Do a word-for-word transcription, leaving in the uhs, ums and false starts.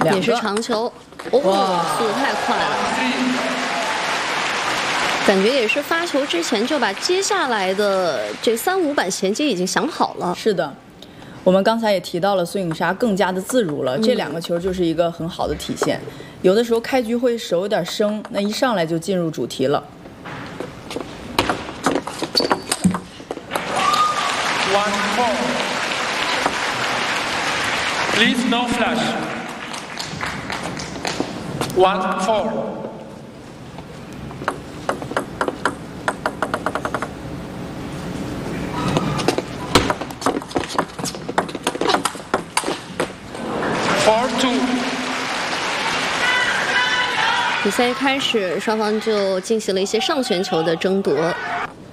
也是长球，哦，速度太快了，感觉也是发球之前就把接下来的这三五板衔接已经想好了。 是的，我们刚才也提到了孙颖莎更加的自如了，嗯、这两个球就是一个很好的体现。有的时候开局会手有点生，那一上来就进入主题了。 One four. Please no flash. One four. Four two. 比赛一开始，双方就进行了一些上旋球的争夺。